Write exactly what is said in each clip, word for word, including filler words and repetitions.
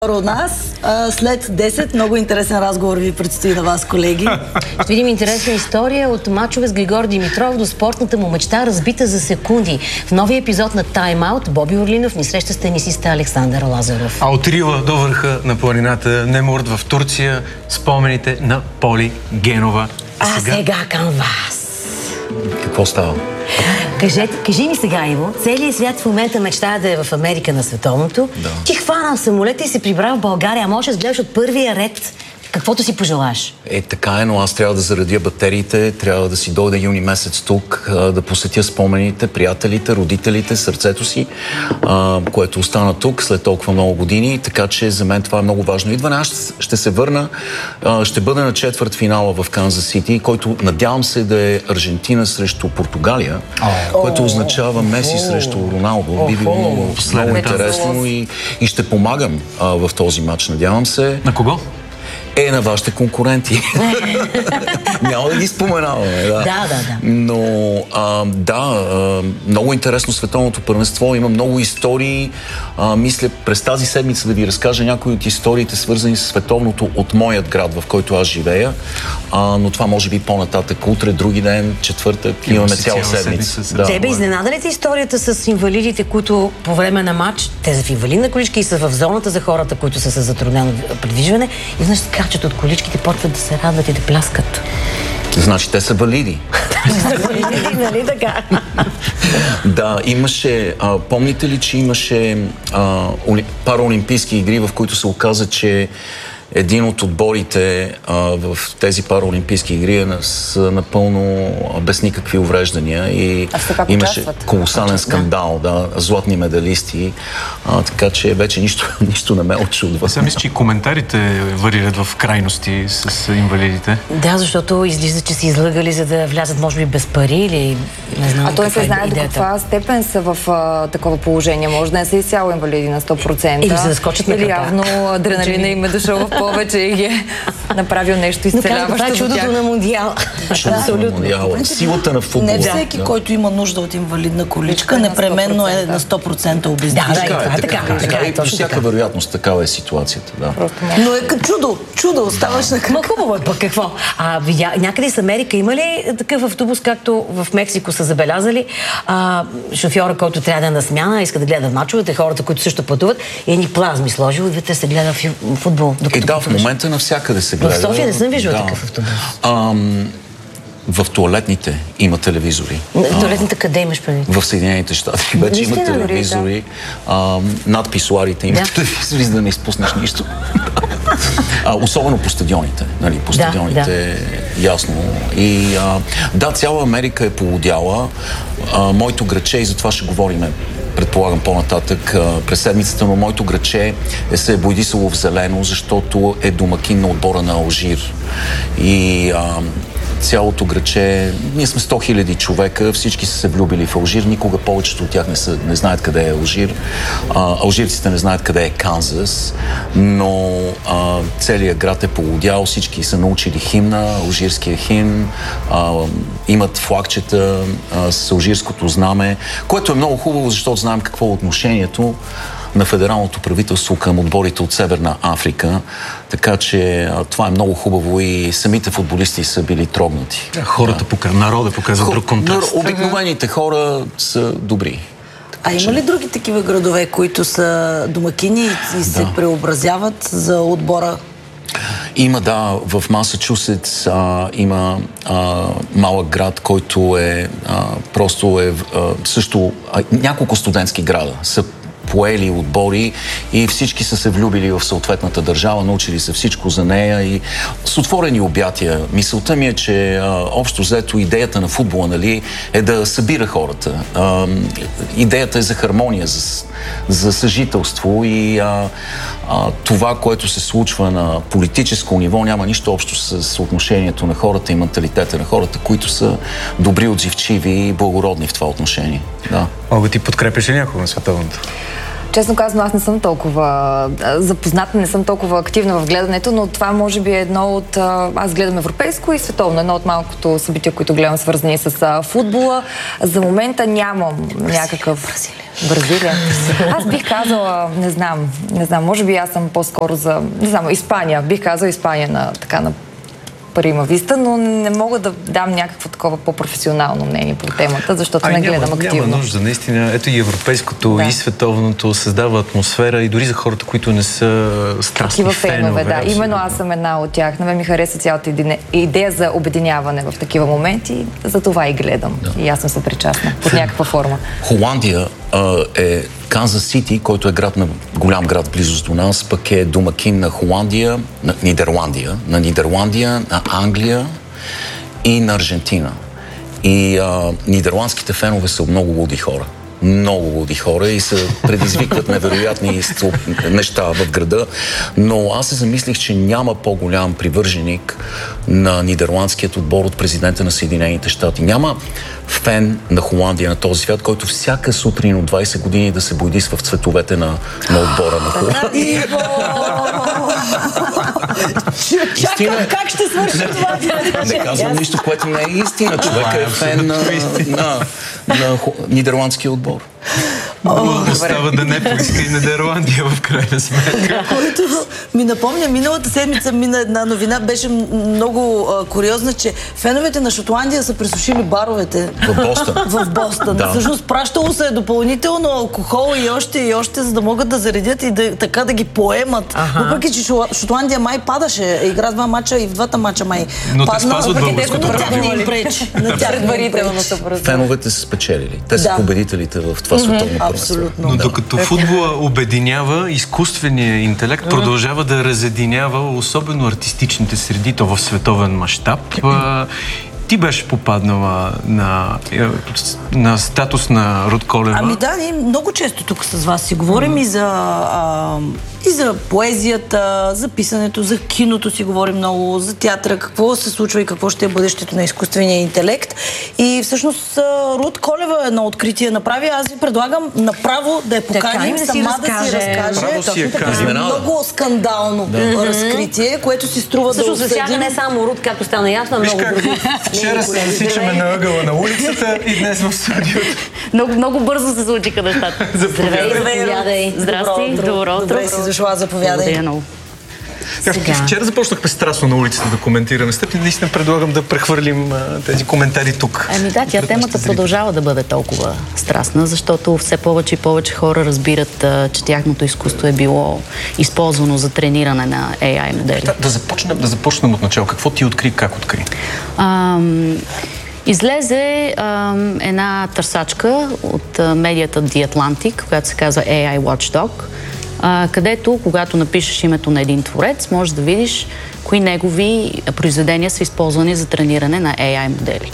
У нас а, след десет много интересен разговор ви предстои на вас, колеги. Ще видим интересна история от мачове с Григор Димитров до спортната му мечта, разбита за секунди. В новия епизод на Time Out Боби Орлинов ни среща с тенисиста Александър Лазаров. А от Рила до върха на планината Немурт в Турция спомените на Поли Генова. А сега, сега към вас. Какво става? Кажете, кажи ми сега, Иво, целият свят в момента мечтае да е в Америка на световното. Да. Ти хвана самолета и се прибра в България, а можеш да гледаш от първия ред каквото си пожелаш. Е, така е, но аз трябва да заредя батериите, трябва да си дойда юни месец тук, да посетя спомените, приятелите, родителите, сърцето си, което остана тук след толкова много години, така че за мен това е много важно. Идване, аз ще се върна, ще бъда на четвърт финала в Канзас Сити, който надявам се да е Аржентина срещу Португалия, което означава Меси срещу Роналдо. Би било много, много интересно и, и ще помагам а, в този матч, надявам се. На кого? Е, на вашите конкуренти. Няма да ги споменаваме. Да, да, да. да. Но, а, да, а, много интересно световното първенство. Има много истории. А, мисля, през тази седмица да ви разкажа някои от историите, свързани с световното от моят град, в който аз живея. А, но това може би по-нататък. Утре, други ден, четвъртък, имаме цяла седмица. седмица да. Тебе изненада ли те историята с инвалидите, които по време на матч, те са в инвалидна количка и са в зоната за хората, които са с затруднено придвижване, и значи крачат от количките, почват да се радват и да пляскат. Значи те са валиди. Нали така? Да, имаше... А, помните ли, че имаше а, оли, параолимпийски игри, в които се оказа, че един от отборите а, в тези параолимпийски игри е с напълно без никакви увреждания и имаше колосален скандал, да. да, златни медалисти, а, така че вече нищо, нищо не ме очудва. Сега мисля, че и коментарите варират в крайности с инвалидите. Да, защото излиза, че си излъгали, за да влязат, може би, без пари или не знам. А той се знае до каква степен са в а, такова положение. Може да не са изцяло инвалиди на сто процента. Или за да скочат на Или явно адреналина им е дошъл в повече и е направил нещо изцеляващо. Това е чудото на Мондиала. Абсолютно. Силата на футбола. Не всеки, да. който има нужда от инвалидна количка, непременно е на сто процента обездвижен. Да, да, това е така. И по всяка вероятност такава е ситуацията. Да. Но е като чудо. Чудо, оставаш на кръг. Ма хубаво е, пък какво? А, видя, някъде с Америка има ли такъв автобус, както в Мексико са забелязали? А, шофьора, който трябва да е на смяна, иска да гледа мачовете, хората, които също пътуват, и едни плазми сложил и вътре се гледа футбол. Е, да, в момента навсякъде се гледа. В София не съм виждала да. такъв автобус. Ам, в туалетните има телевизори. Туалетните къде имаш предвид? В Съединените щати вече има телевизори. Да. Ам, над писуарите има да. телевизори, за да не изпуснеш нищо. а, особено по стадионите. Нали, по стадионите, да, да. ясно. И а, да, цяла Америка е полудяла. А, моето граче, и за това ще говорим, предполагам по-нататък през седмицата, но моето граче е се е боядисало в зелено, защото е домакин на отбора на Алжир. И а, цялото граче, ние сме сто хиляди човека, всички са се влюбили в Алжир, никога повечето от тях не, са, не знаят къде е Алжир. А, алжирците не знаят къде е Канзас, но а, целият град е полудял, всички са научили химна, алжирския химн, а, имат флагчета а, с алжирското знаме, което е много хубаво, защото знаем какво е отношението на федералното правителство към отборите от Северна Африка. Така че а, това е много хубаво и самите футболисти са били трогнати. Хората, да. показ... народа показва Хо... друг контраст. Обикновените хора са добри. А има ли други такива градове, които са домакини и да. се преобразяват за отбора? Има, да. В Масачусетс а, има а, малък град, който е а, просто е а, също а, няколко студентски града са поели отбори и всички са се влюбили в съответната държава, научили се всичко за нея и с отворени обятия. Мисълта ми е, че а, общо взето идеята на футбола, нали, е да събира хората. А, идеята е за хармония, за, за съжителство и а, а, това, което се случва на политическо ниво, няма нищо общо с съотношението на хората и менталитета на хората, които са добри, отзивчиви и благородни в това отношение. Да. Мога ти подкрепиш ли някого на световното? Честно казано, аз не съм толкова запозната, не съм толкова активна в гледането, но това може би е едно от... Аз гледам европейско и световно. Едно от малкото събития, които гледам, свързани с футбола. За момента нямам някакъв... Бразилия. Бразилия. Аз бих казала, не знам, не знам, може би аз съм по-скоро за... Не знам, Испания. Бих казала Испания на така на Прима Виста, но не мога да дам някакво такова по-професионално мнение по темата, защото Ай, не няма, гледам активно. Няма нужда, наистина. Ето и европейското, да. И световното създава атмосфера и дори за хората, които не са страстни такива фенове. фенове, да. Абсолютно. Именно аз съм една от тях. На мен ми хареса цялата идея за обединяване в такива моменти. За това и гледам. Да. И аз съм съпричастна под някаква форма. Холандия а, е Канзас Сити, който е град на голям град близост до нас, пък е домакин на Холандия, на Нидерландия, на Нидерландия, на Англия и на Аржентина. И а, нидерландските фенове са много луди хора. Много луди хора и се предизвикват невероятни неща в града. Но аз се замислих, че няма по-голям привърженик на нидерландският отбор от президента на Съединените щати. Няма фен на Холандия на този свят, който всяка сутрин от двайсет години да се бойдисва в цветовете на, на отбора на Холандия. Чакам как ще свърши това. Не казвам нищо, което не е истина. Човек е фен на, на, на нидерландския отбор. Остава да не поиска и Нидерландия в крайна сметка. Който ми напомня, миналата седмица мина една новина, беше много а, куриозна, че феновете на Шотландия са пресушили баровете. В Бостън. В Бостън. Да. Всъщност пращало се е допълнително алкохол и още и още, за да могат да заредят и да, така да ги поемат. Ага. Въпреки, че Шотландия май падаше. Игра два мача и в двата мача май но падна. те спазват българското правило. Феновете са спечелили. Те са Да. победителите в това световно първенство. Абсолютно. Но Да. докато футбола обединява, изкуственият интелект продължава да разединява особено артистичните среди, то в световен мащаб. Ти беше попаднала на, на статус на Руд Колева. Ами да, ние много често тук с вас си говорим mm-hmm. и за а, и за поезията, за писането, за киното си говорим много, за театъра, какво се случва и какво ще е бъдещето на изкуствения интелект. И всъщност Руд Колева едно откритие направи. Аз ви предлагам направо да я поканим, да сама си да си разкаже. Право си я Точно така. Много скандално да. разкритие, което си струва да Всъщност обсъдим. засяга не само Руд, както стана ясно, а много други. Вчера се засичаме на ъгъла на улицата и днес в студиото. Много, много бързо се случиха нещата. Заповядай. Заповядай. Здрасти, добро утро. Добре си дошла, заповядай. Благодаря много. Както вчера започнахме страстно на улицата да коментираме с теб и наистина предлагам да прехвърлим а, тези коментари тук. Ами да, тя темата продължава да бъде толкова страстна, защото все повече и повече хора разбират, а, че тяхното изкуство е било използвано за трениране на Ей Ай модели. Да, да, започнем, да започнем от начало. Какво ти откри, как откри? Ам, излезе ам, една търсачка от а, медията The Atlantic, която се казва Ей Ай Watchdog, а, където, когато напишеш името на един творец, можеш да видиш кои негови произведения са използвани за трениране на Ей Ай модели.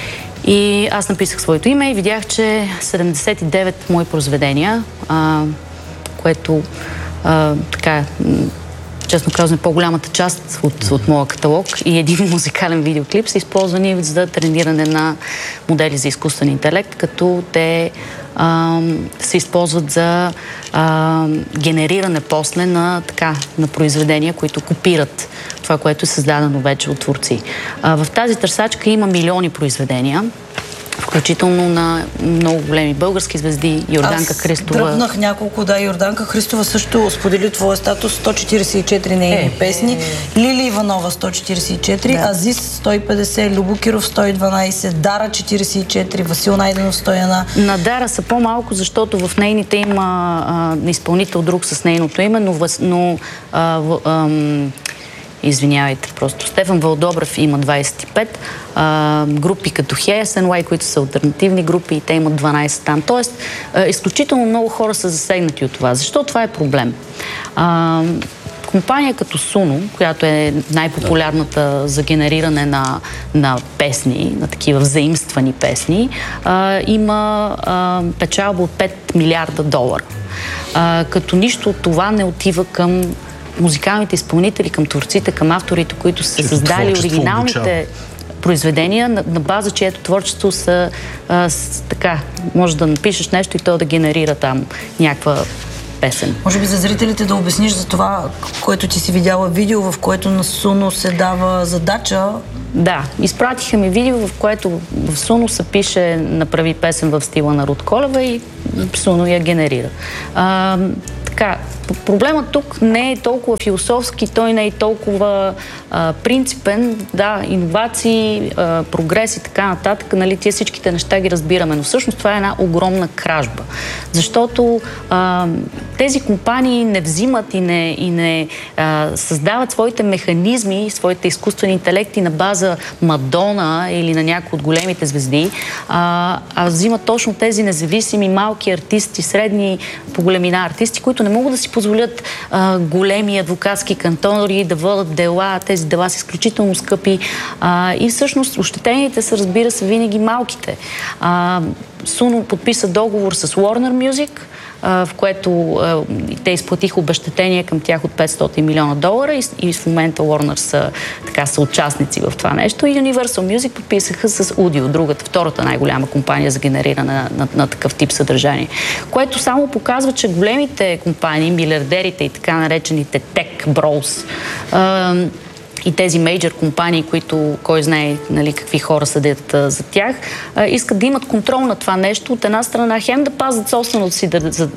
И аз написах своето име и видях, че седемдесет и девет мои произведения, а, което а, така... честно казвам, по-голямата част от, от моя каталог и един музикален видеоклип са използвани за трениране на модели за изкуствен интелект, като те а, се използват за а, генериране после на, така, на произведения, които копират това, което е създадено вече от творци. А, в тази търсачка има милиони произведения, включително на много големи български звезди. Йорданка Аз Христова. дръпнах няколко, да. Йорданка Христова също сподели твоя статус, сто четиридесет и четири нейни е, песни. Е, е. Лили Иванова сто четиридесет и четири, да. Азис сто и петдесет, Любо Киров сто и дванадесет, Дара четиридесет и четири, Васил Найденов сто и едно. На Дара са по-малко, защото в нейните има а, изпълнител друг с нейното име, но, но а, в, ам, извинявайте, просто Стефан Вълдобрев има двадесет и пет, а, групи като Хей Ес Ен Уай, които са алтернативни групи, и те имат дванадесет там. Тоест, а, изключително много хора са засегнати от това. Защо това е проблем? А, компания като Суно, която е най-популярната за генериране на, на песни, на такива взаимствани песни, а, има а, печалба от пет милиарда долара. А, като нищо от това не отива към музикалните изпълнители, към творците, към авторите, които са създали оригиналните обучава. произведения, на, на база, чието творчество са а, с, така, може да напишеш нещо и то да генерира там някаква песен. Може би за зрителите да обясниш за това, което ти си видяла видео, в което на Суно се дава задача. Да, изпратиха ми видео, в което в Суно се пише направи песен в стила на Руд Колева и Суно я генерира. А, така, проблемът тук не е толкова философски, той не е толкова а, принципен. Да, иновации, а, прогрес и така нататък, нали, тия всичките неща ги разбираме, но всъщност това е една огромна кражба. Защото а, тези компании не взимат и не, и не а, създават своите механизми, своите изкуствени интелекти на база Мадона или на някои от големите звезди, а, а взимат точно тези независими малки артисти, средни по големина артисти, които не могат да си позволят а, големи адвокатски кантори да водят дела. Тези дела са изключително скъпи. А, и всъщност ощетените са, разбира се, винаги малките. А, Суно подписа договор с Warner Music, в което а, те изплатиха обезщетение към тях от петстотин милиона долара и, и в момента Warner са, така, са участници в това нещо. И Universal Music подписаха с Audio, другата, втората най-голяма компания за генериране на, на, на такъв тип съдържание. Което само показва, че големите компании, милиардерите и така наречените Tech Bros, а, и тези мейджор компании, които кой знае, нали, какви хора съдят а, за тях, а, искат да имат контрол на това нещо. От една страна хем да пазят собственото си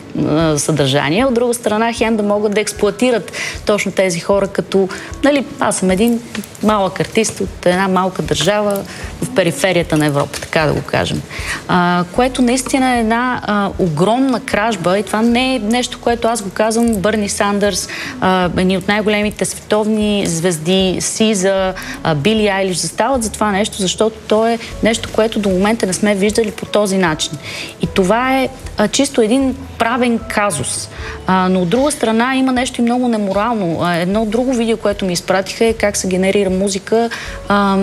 съдържание, от друга страна хем да могат да експлоатират точно тези хора, като, нали, аз съм един малък артист от една малка държава в периферията на Европа, така да го кажем. А, което наистина е една а, огромна кражба и това не е нещо, което аз го казвам. Бърни Сандърс, а, едни от най-големите световни звезди, Сиза, Били Айлиш застават за това нещо, защото то е нещо, което до момента не сме виждали по този начин. И това е а, чисто един правен казус. А, но от друга страна има нещо и много неморално. А, едно друго видео, което ми изпратиха, е как се генерира музика а,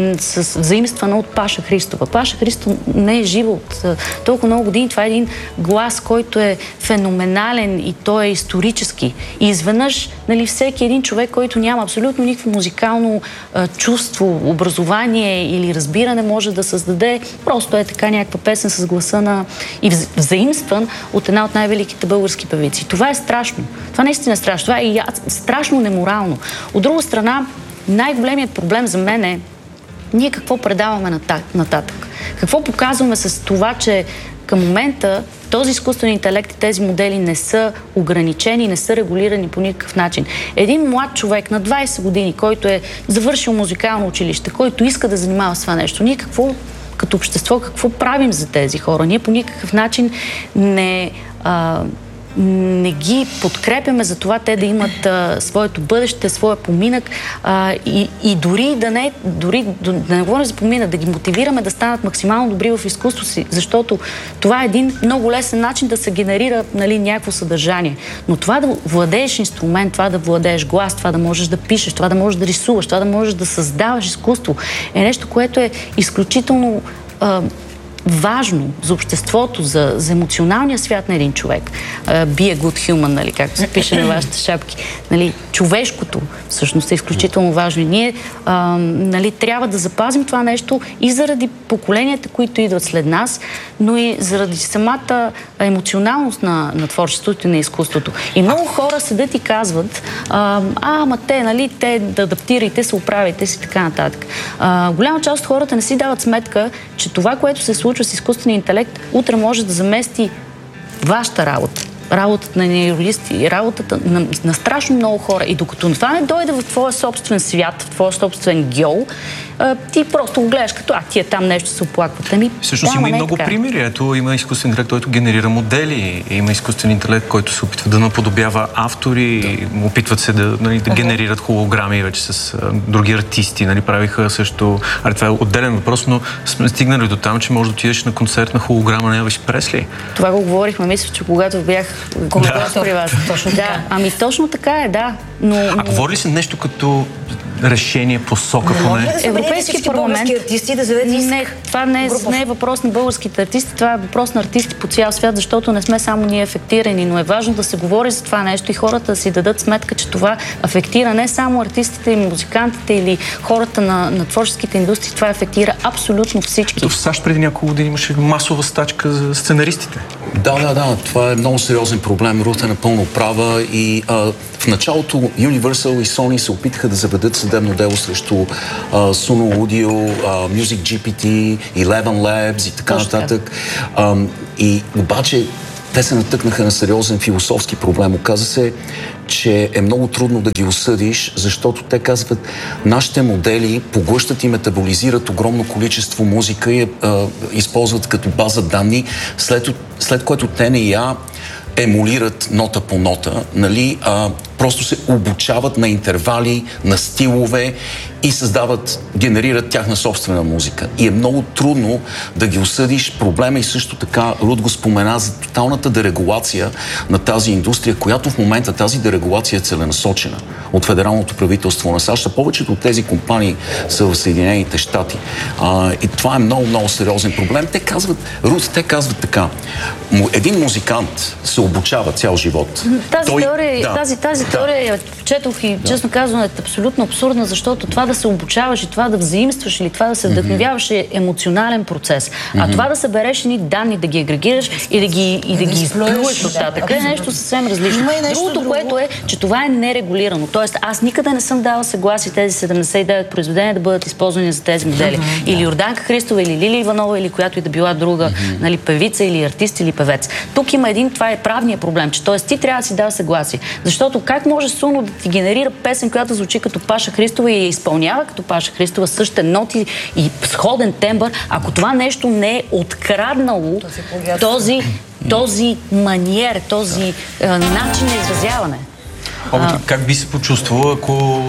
с взаимствана от Паша Христова. Паша Христова не е жива от а, толкова много години. Това е един глас, който е феноменален и той е исторически. И изведнъж, нали, всеки един човек, който няма абсолютно никакво музикално а, чувство, образование или разбиране, може да създаде просто е така някаква песен с гласа на и взаимстван от една от най-великите български певици. Това е страшно. Това наистина е страшно. Това е и страшно неморално. От друга страна, най-големият проблем за мен е ние какво предаваме нататък. Какво показваме с това, че към момента този изкуствен интелект и тези модели не са ограничени, не са регулирани по никакъв начин. Един млад човек на двайсет години, който е завършил музикално училище, който иска да занимава с това нещо, ние какво като общество, какво правим за тези хора? Ние по никакъв начин не... А, не ги подкрепяме за това те да имат а, своето бъдеще, своя поминък а, и, и дори да не, дори да не говорим за поминък, да ги мотивираме да станат максимално добри в изкуство си, защото това е един много лесен начин да се генерира, нали, някакво съдържание. Но това да владееш инструмент, това да владееш глас, това да можеш да пишеш, това да можеш да рисуваш, това да можеш да създаваш изкуство, е нещо, което е изключително а, важно за обществото, за, за емоционалния свят на един човек. Uh, be a good human, нали, както се пише на вашите шапки. Нали, човешкото всъщност е изключително важно. И ние uh, нали, трябва да запазим това нещо и заради поколенията, които идват след нас, но и заради самата емоционалност на, на творчеството и на изкуството. И много хора седят и казват, а, ама те, нали, те да адаптирайте, се оправите си, така нататък. Uh, голяма част от хората не си дават сметка, че това, което се случва с изкуствения интелект, утре може да замести вашата работа, работата на нейролисти, работата на, на страшно много хора. И докато това не дойде в твоя собствен свят, в твоя собствен гьол, а, ти просто го гледаш като, а, тия там нещо се оплакват. Ами, всъщност да, има и не много така. примери. Ето, има изкуствен интелект, който генерира модели. Има изкуствен интелект, който се опитва да наподобява автори. Да. Опитват се да, нали, да генерират холограми вече с а, други артисти. Нали, правиха също... А, това е отделен въпрос, но сме стигнали до там, че може да отидеш на концерт на холограма на Елвис Пресли. Това го говорихме, мисля, че когато бях да. при вас. Точно така. Да, ами точно така е, да. Но, а но... говори ли се нещо като решение, посока поне? Европейски парламент... артисти да заведат не, това не е, не е въпрос на българските артисти, това е въпрос на артисти по цял свят, защото не сме само ние афектирани, но е важно да се говори за това нещо и хората да си дадат сметка, че това афектира не само артистите и музикантите или хората на, на творческите индустрии, това афектира абсолютно всички. Ето в САЩ преди няколко години имаше масова стачка за сценаристите. Да, да, да. Това е много сериозен проблем. Рут е напълно права и а, в началото Universal и Sony се опитаха да заведат съдебно дело срещу а, Suno Audio, а, Music джи пи ти, Eleven Labs и така нататък. А, и обаче те се натъкнаха на сериозен философски проблем. Оказа се, че е много трудно да ги осъдиш, защото те казват, нашите модели поглъщат и метаболизират огромно количество музика и а, използват като база данни, след, след което те не я емулират нота по нота, нали, а просто се обучават на интервали, на стилове и създават, генерират тяхна собствена музика. И е много трудно да ги осъдиш. Проблема и също така, Руд го спомена за тоталната дерегулация на тази индустрия, която в момента тази дерегулация е целенасочена от федералното правителство на САЩ. Повечето от тези компании са в Съединените щати. А, и това е много, много сериозен проблем. Те казват, Руд, те казват така, един музикант се обучава цял живот. Тази Той, теория, да, тази, тази да. теория четох и да. честно казвам е абсолютно абсурдна, защото това да се обучаваш и това да взаимстваш или това да се вдъхновяваш е емоционален процес. А mm-hmm. това да събереш едни данни, да ги агрегираш и да ги, и да ги изплюеш оттатък е нещо съвсем различно. Другото, друго. което е, че това е нерегулирано. Тоест, аз никъде не съм дала съгласие тези седемдесет и девет произведения да бъдат използвани за тези модели. Mm-hmm. Или Йорданка Христова, или Лили Иванова, или която и да била друга mm-hmm. нали, певица, или артист, или певец. Тук има един, това е правният проблем, че т.е. ти трябва да си дава съгласие. Защото как може Суно да ти генерира песен, която звучи като Паша Христова и я изпълнява като Паша Христова, същите ноти и сходен тембър, ако това нещо не е откраднало този, този маниер, този а, начин на изразяване. А, как би се почувствал, ако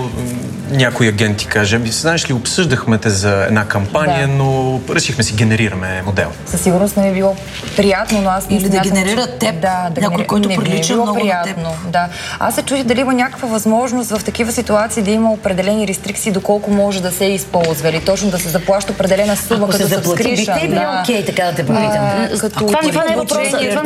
някой агент ти каже, знаеш ли, обсъждахме те за една кампания, да. но решихме си генерираме модел. Със сигурност не е било приятно, но аз не Или да генерират теб, да, да някой, генери... който прилича много приятно, на теб. Да. Аз се чудя дали има някаква възможност в такива ситуации да има определени рестрикции, доколко може да се използва или точно да се заплаща определена сума, ако като се заплати, бихте ли били окей, така да те попитам? Това не е въпрос,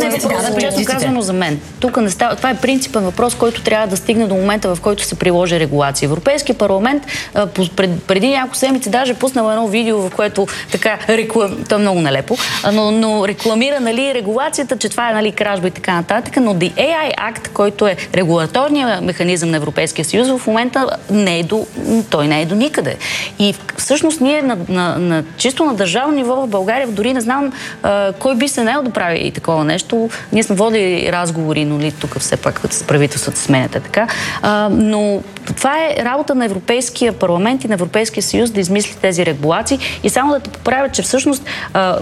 честно казано за мен. Тук не става, това е принципен въпрос, който трябва да стигне до момента, в който се приложи регулация. Европейския парламент а, пред, преди няколко седмици даже пуснал едно видео, в което така реклам... то е много нелепо, но, но рекламира нали, регулацията, че това е нали, кражба и така нататък, но The ей ай Act, който е регулаторният механизъм на Европейския съюз, в момента не е до, той не е до никъде. И всъщност ние на, на, на, чисто на държавно ниво в България, дори не знам а, кой би се наел да прави и такова нещо. Ние сме водили разговори, но ли тук все пак с правителството сменяте така. А, но това е работа на Европейския парламент и на Европейския съюз да измисли тези регулации и само да те поправят, че всъщност а,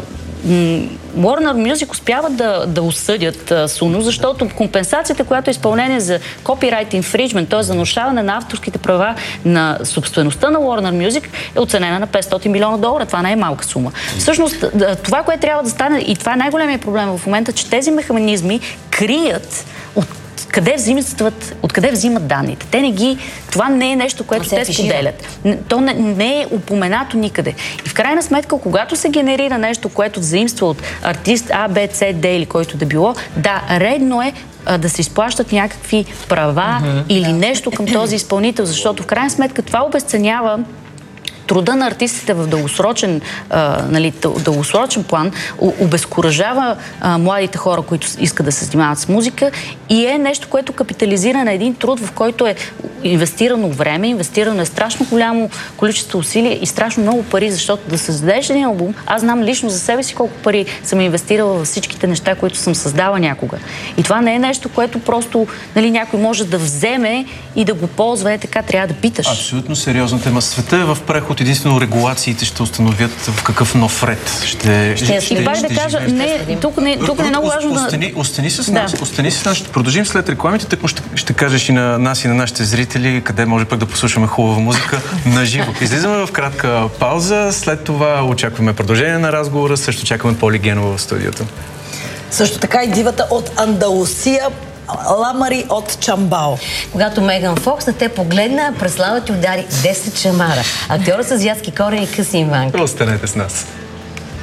Warner Music успяват да, да осъдят Суно, защото компенсацията, която е изпълнение за copyright infringement, т.е. за нарушаване на авторските права на собствеността на Warner Music, е оценена на петстотин милиона долара. Това не е малка сума. Всъщност, това, което трябва да стане, и това е най-големият проблем в момента, че тези механизми крият от къде взимат, откъде взимат данните. Те не ги... Това не е нещо, което те споделят. То не, не е упоменато никъде. И в крайна сметка, когато се генерира нещо, което взаимства от артист А, Б, С, Д или който да било, да, редно е а, да се изплащат някакви права mm-hmm. или нещо към този изпълнител, защото в крайна сметка това обесценява труда на артистите в дългосрочен, а, нали, дългосрочен план, обезкуражава а, младите хора, които искат да се занимават с музика и е нещо, което капитализира на един труд, в който е инвестирано време, инвестирано е страшно голямо количество усилия и страшно много пари, защото да създадеш един албум, аз знам лично за себе си колко пари съм инвестирала във всичките неща, които съм създала някога. И това не е нещо, което просто нали, някой може да вземе и да го ползва, е така, трябва да питаш. Абсолютно сериозна тема. Света е в преход, единствено регулациите ще установят в какъв нов ред ще ще, ще, ще, ще да кажа, не, тук не, тук не е много важно да... Остани, остани с нас, да. остани с нас, ще продължим след рекламите, тъкмо ще, ще кажеш и на нас и на нашите зрители, къде може пък да послушаме хубава музика на живо. Излизаме в кратка пауза, след това очакваме продължение на разговора, също чакаме Поли Генова в студиото. Също така и дивата от Андалусия, Ламари от Чамбао. Когато Меган Фокс на те погледна, през слава ти удари десет шамара. Актьора с азиатски корени Късим Ванг. Останете с нас.